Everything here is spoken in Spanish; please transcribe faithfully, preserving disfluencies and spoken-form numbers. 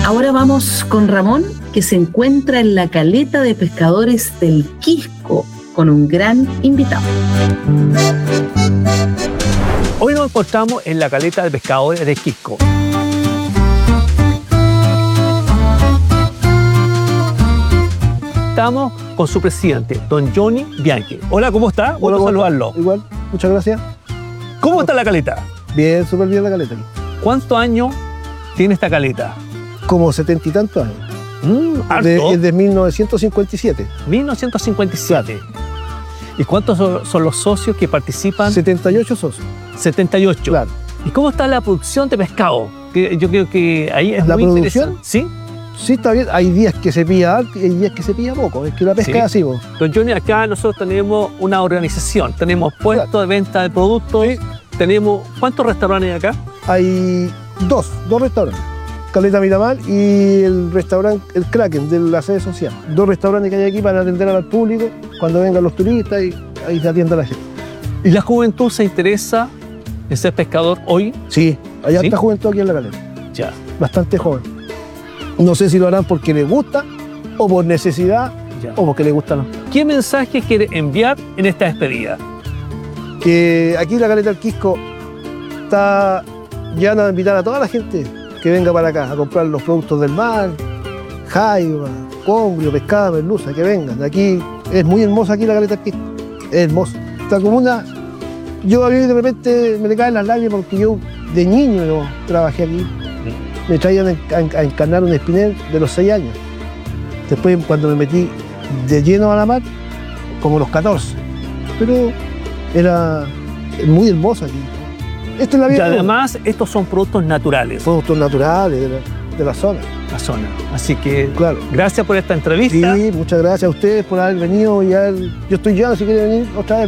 Ahora vamos con Ramón, que se encuentra en la caleta de pescadores del Quisco, con un gran invitado. Hoy nos encontramos en la caleta de pescadores de Quisco. Estamos con su presidente, don Johnny Bianchi. Hola, ¿cómo está? Hola, Gusto saludarlo. Igual, muchas gracias. ¿Cómo está la caleta? Bien, súper bien la caleta. ¿Cuántos años tiene esta caleta? Como setenta y tantos años. Mm, harto. De, es de mil novecientos cincuenta y siete. mil novecientos cincuenta y siete. ¿Y cuántos son, son los socios que participan? setenta y ocho socios. setenta y ocho. Claro. ¿Y cómo está la producción de pescado? Que yo creo que ahí es ¿La muy producción? interesante. ¿Sí? Sí, está bien. Hay días que se pilla alto y hay días que se pilla poco. Es que la pesca Sí. es así, vos. Don Johnny, acá nosotros tenemos una organización. Tenemos puestos Claro. de venta de productos. Sí. Tenemos... ¿Cuántos restaurantes hay acá? Hay dos, dos restaurantes. Caleta Miramar y el restaurante El Kraken de la sede social. Dos restaurantes que hay aquí para atender al público cuando vengan los turistas y ahí se atiende a la gente. ¿Y la juventud se interesa en ser pescador hoy? Sí, hay ¿Sí? harta juventud aquí en la caleta. Ya. Bastante joven. No sé si lo harán porque les gusta o por necesidad ya. o porque les gusta no. ¿Qué mensaje quiere enviar en esta despedida? Que aquí la caleta del Quisco está ya a invitar a toda la gente que venga para acá a comprar los productos del mar, jaiba, congrio, pescado, merluza, que vengan. Aquí es muy hermosa aquí la caleta del Quisco. Es hermosa. Esta comuna, yo a mí de repente me le caen las lágrimas porque yo de niño no trabajé aquí. Me traían a encarnar un espinel de los seis años. Después, cuando me metí de lleno a la mar, como los catorce. Pero era muy hermosa aquí. Esta es la Y vida. además, estos son productos naturales. Productos naturales de la, de la zona. La zona. Así que, Claro. gracias por esta entrevista. Sí, muchas gracias a ustedes por haber venido y haber, yo estoy ya, si quieren venir otra vez.